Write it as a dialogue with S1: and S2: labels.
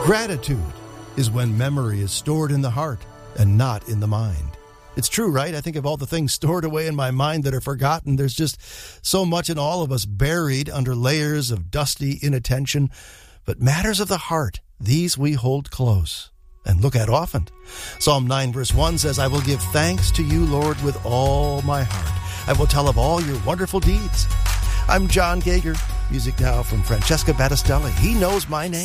S1: Gratitude is when memory is stored in the heart and not in the mind. It's true, right? I think of all the things stored away in my mind that are forgotten. There's just so much in all of us buried under layers of dusty inattention. But matters of the heart, these we hold close and look at often. Psalm 9 verse 1 says, I will give thanks to you, Lord, with all my heart. I will tell of all your wonderful deeds. I'm John Gager. Music now from Francesca Battistella. He knows my name.